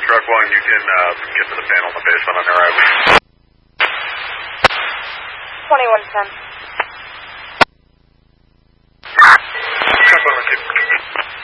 Truck 1, you can get to the panel in the basement on arrival. 2110.